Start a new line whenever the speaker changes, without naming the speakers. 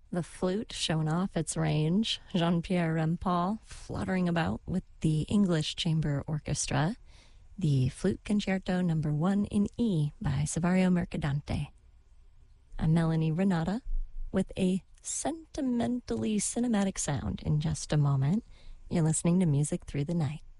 The flute showing off its range. Jean-Pierre Rampal fluttering about with the English Chamber Orchestra. The Flute Concerto Number 1 in E by Saverio Mercadante. I'm Melanie Renata with a sentimentally cinematic sound in just a moment. You're listening to Music Through the Night.